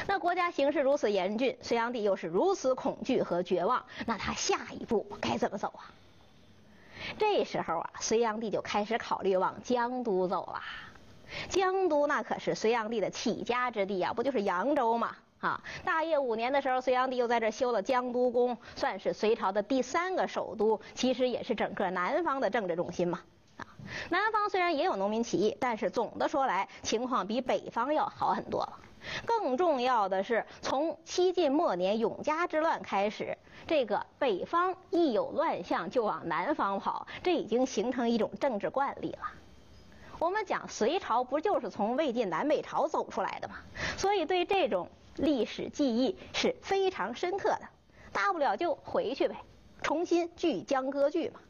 那国家形势如此严峻，隋炀帝又是如此恐惧和绝望，那他下一步该怎么走啊？这时候啊，隋炀帝就开始考虑往江都走了。江都那可是隋炀帝的起家之地啊，不就是扬州吗？大业5年的时候，隋炀帝又在这修了江都宫，算是隋朝的第3个首都，其实也是整个南方的政治中心嘛。南方虽然也有农民起义，但是总的说来，情况比北方要好很多了。更重要的是，从西晋末年永嘉之乱开始，这个北方一有乱象就往南方跑，这已经形成一种政治惯例了。我们讲隋朝不就是从魏晋南北朝走出来的吗？所以对这种历史记忆是非常深刻的，大不了就回去呗，重新聚江割据嘛。